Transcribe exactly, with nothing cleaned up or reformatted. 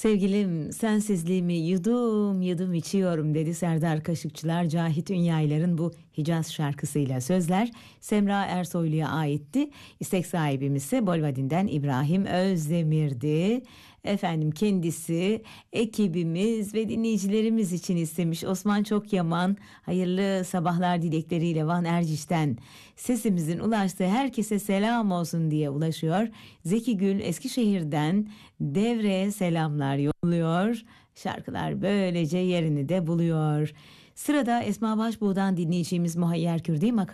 Sevgilim sensizliğimi yudum yudum içiyorum dedi Serdar Kaşıkçılar. Cahit Ünyaylar'ın bu Hicaz şarkısıyla sözler Semra Ersoylu'ya aitti. İstek sahibimiz ise Bolvadin'den İbrahim Özdemir'di. Efendim kendisi ekibimiz ve dinleyicilerimiz için istemiş. Osman Çokyaman hayırlı sabahlar dilekleriyle Van Erciş'ten sesimizin ulaştığı herkese selam olsun diye ulaşıyor. Zeki Gül Eskişehir'den Devre'ye selamlar yolluyor. Şarkılar böylece yerini de buluyor. Sırada Esma Başbuğ'dan dinleyeceğimiz Muhayyer Kürdi makam